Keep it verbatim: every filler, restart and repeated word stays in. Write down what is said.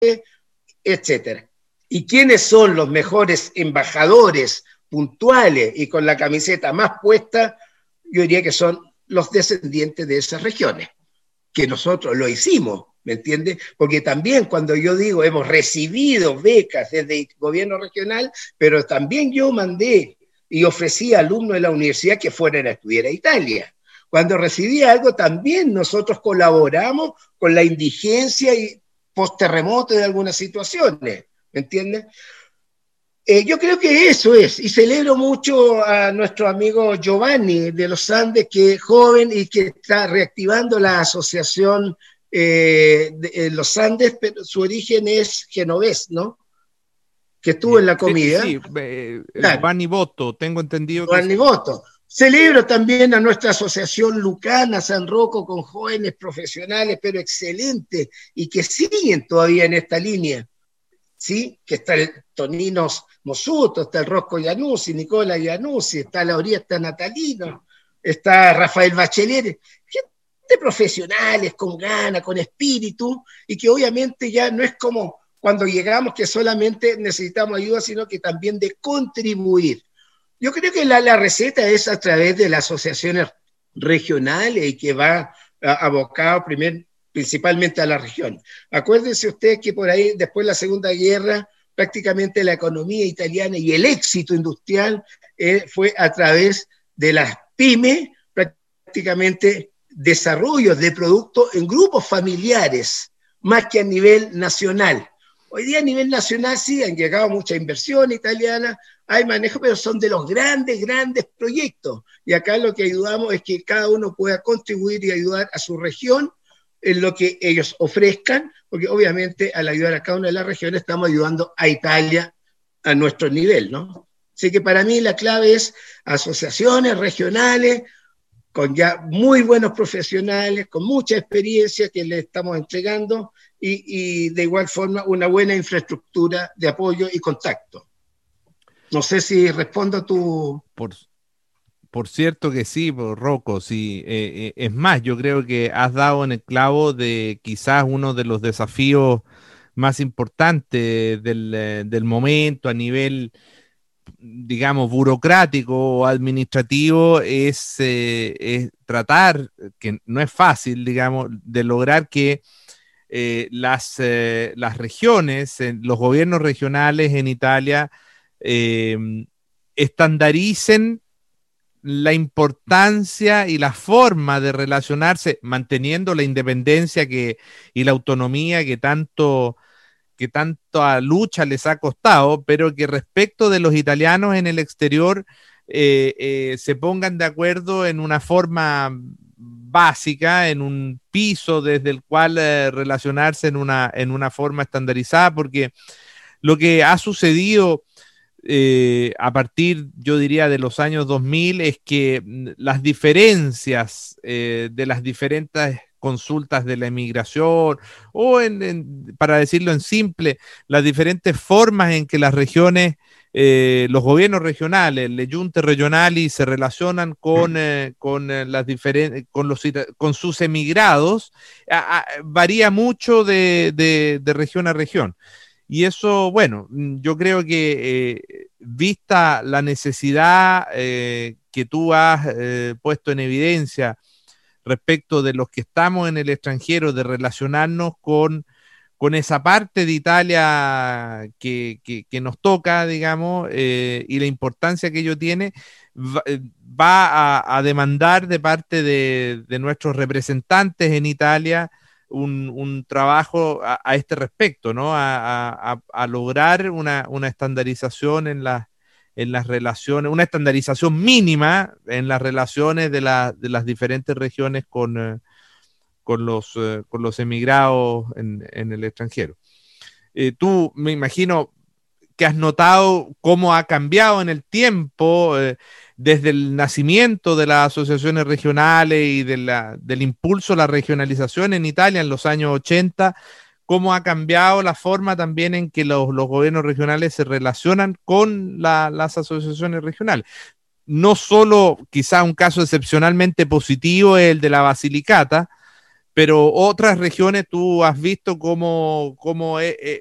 etcétera. ¿Y quiénes son los mejores embajadores puntuales y con la camiseta más puesta? Yo diría que son los descendientes de esas regiones, que nosotros lo hicimos, ¿me entiendes? Porque también cuando yo digo hemos recibido becas desde el gobierno regional, pero también yo mandé y ofrecí a alumnos de la universidad que fueran a estudiar a Italia. Cuando recibí algo también nosotros colaboramos con la indigencia y post-terremoto de algunas situaciones, ¿me entiendes? Eh, yo creo que eso es, y celebro mucho a nuestro amigo Giovanni de los Andes, que es joven y que está reactivando la asociación eh, de eh, los Andes, pero su origen es genovés, ¿no? Que estuvo en la comida. Sí, sí eh, claro. Giovanni Botto, tengo entendido Giovanni que... Botto. Celebro también a nuestra asociación Lucana San Rocco con jóvenes profesionales, pero excelentes, y que siguen todavía en esta línea, ¿sí? Que está el Toninos Mosuto, está el Rosco Iannuzzi, Nicola Iannuzzi, está Laurietta Natalino, está Rafael Bachelet, gente profesionales, con ganas, con espíritu, y que obviamente ya no es como cuando llegamos que solamente necesitamos ayuda, sino que también de contribuir. Yo creo que la, la receta es a través de las asociaciones regionales y que va abocado primero principalmente a la región. Acuérdense ustedes que por ahí, después de la Segunda Guerra, prácticamente la economía italiana y el éxito industrial eh, fue a través de las pymes, prácticamente desarrollos de productos en grupos familiares, más que a nivel nacional. Hoy día a nivel nacional sí han llegado mucha inversión italiana, hay manejo, pero son de los grandes, grandes proyectos. Y acá lo que ayudamos es que cada uno pueda contribuir y ayudar a su región en lo que ellos ofrezcan, porque obviamente al ayudar a cada una de las regiones estamos ayudando a Italia a nuestro nivel, ¿no? Así que para mí la clave es asociaciones regionales con ya muy buenos profesionales, con mucha experiencia que les estamos entregando y, y de igual forma una buena infraestructura de apoyo y contacto. No sé si respondo a tu... Por... Por cierto que sí, Rocco, sí. Eh, eh, es más, yo creo que has dado en el clavo de quizás uno de los desafíos más importantes del, eh, del momento a nivel, digamos, burocrático o administrativo, es, eh, es tratar, que no es fácil, digamos, de lograr que eh, las, eh, las regiones, eh, los gobiernos regionales en Italia eh, estandaricen la importancia y la forma de relacionarse, manteniendo la independencia que, y la autonomía que tanto, que tanta lucha les ha costado, pero que respecto de los italianos en el exterior eh, eh, se pongan de acuerdo en una forma básica, en un piso desde el cual eh, relacionarse en una, en una forma estandarizada, porque lo que ha sucedido Eh, a partir, yo diría, de los años dos mil, es que las diferencias eh, de las diferentes consultas de la emigración, o en, en, para decirlo en simple, las diferentes formas en que las regiones, eh, los gobiernos regionales, le giunte regionali, se relacionan con, eh, con, eh, las diferentes, con, los, con sus emigrados, a, a, varía mucho de, de, de región a región. Y eso, bueno, yo creo que eh, vista la necesidad eh, que tú has eh, puesto en evidencia respecto de los que estamos en el extranjero, de relacionarnos con, con esa parte de Italia que, que, que nos toca, digamos, eh, y la importancia que ello tiene, va, va a, a demandar de parte de, de nuestros representantes en Italia Un, un trabajo a, a este respecto, ¿no? A, a, a lograr una, una estandarización en, la, en las relaciones, una estandarización mínima en las relaciones de, la, de las diferentes regiones con, eh, con, los, eh, con los emigrados en, en el extranjero. Eh, tú, me imagino que has notado cómo ha cambiado en el tiempo, eh, desde el nacimiento de las asociaciones regionales y de la, del impulso a la regionalización en Italia en los años ochenta, cómo ha cambiado la forma también en que los, los gobiernos regionales se relacionan con la, las asociaciones regionales. No solo quizá un caso excepcionalmente positivo es el de la Basilicata, pero otras regiones tú has visto cómo, cómo es,